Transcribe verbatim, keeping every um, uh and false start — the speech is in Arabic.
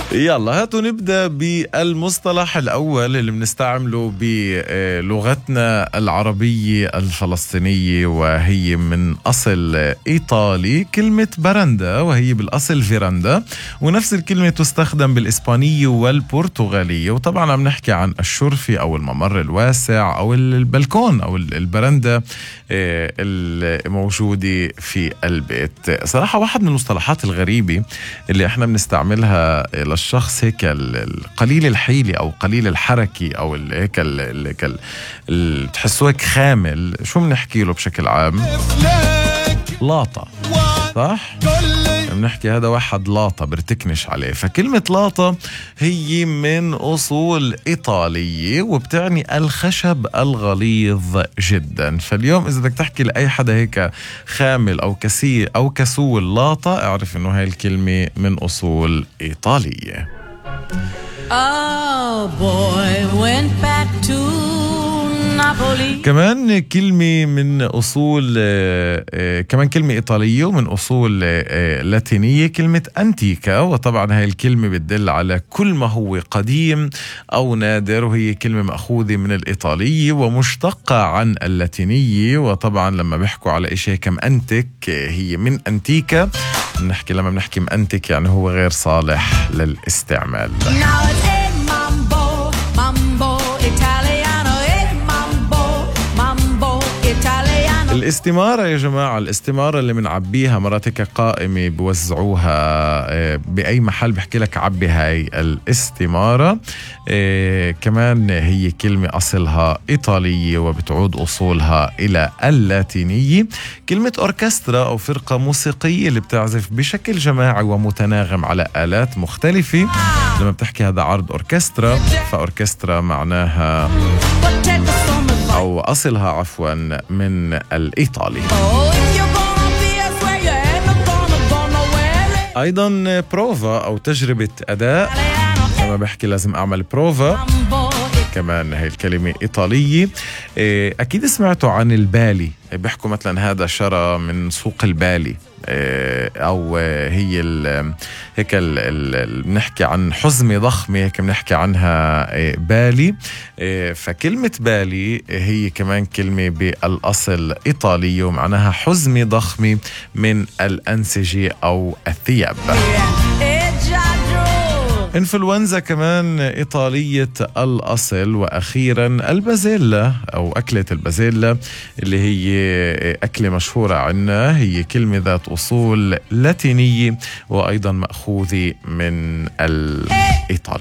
يلا هاتوا نبدأ بالمصطلح الأول اللي بنستعمله بلغتنا العربية الفلسطينية، وهي من أصل إيطالي، كلمة براندا، وهي بالأصل فيراندا، ونفس الكلمة تستخدم بالإسبانية والبرتغالية. وطبعا عم نحكي عن الشرفة أو الممر الواسع أو البلكون أو البراندا الموجودة في البيت. صراحة واحد من المصطلحات الغريبة اللي احنا بنستعملها الشخص هيك القليل الحيلي او قليل الحركي او هيك هيك بتحسوه هيك خامل، شو بنحكي له بشكل عام؟ لاطة، صح؟ بنحكي هذا واحد لاطة برتكنش عليه. فكلمة لاطة هي من أصول إيطالية وبتعني الخشب الغليظ جدا. فاليوم إذا بدك تحكي لأي حدا هيك خامل أو كسي أو كسول لاطة، اعرف إنه هاي الكلمة من أصول إيطالية. Oh boy went back to كمان كلمة من أصول آه آه كمان كلمة إيطالية ومن أصول آه لاتينية، كلمة أنتيكا. وطبعا هاي الكلمة بتدل على كل ما هو قديم أو نادر، وهي كلمة مأخوذة من الإيطالية ومشتقة عن اللاتينية. وطبعا لما بيحكوا على إشي كم أنتك هي من أنتيكا، بنحكي لما بنحكي مأنتك يعني هو غير صالح للاستعمال. الاستمارة يا جماعة، الاستمارة اللي منعبيها مراتك قائمة بوزعوها بأي محل، بحكي لك عبي هاي الاستمارة. إيه كمان هي كلمة أصلها إيطالية وبتعود أصولها إلى اللاتينية. كلمة أوركسترا أو فرقة موسيقية اللي بتعزف بشكل جماعي ومتناغم على آلات مختلفة. لما بتحكي هذا عرض أوركسترا، فأوركسترا معناها أو أصلها عفوا من الإيطالي. أيضا بروفا أو تجربة أداء، لما بحكي لازم أعمل بروفا، كمان هاي الكلمة إيطالية. أكيد سمعتوا عن البالي، بيحكوا مثلا هذا شرى من سوق البالي، أو هي ال هيك بنحكي عن حزمة ضخمة هيك بنحكي عنها بالي. فكلمة بالي هي كمان كلمة بالأصل إيطالية ومعناها حزمة ضخمة من الأنسجة أو الثياب. إنفلونزا كمان إيطالية الأصل. وأخيرا البازيلا أو أكلة البازيلا اللي هي أكلة مشهورة عنا، هي كلمة ذات أصول لاتينية وأيضا مأخوذة من الإيطالي.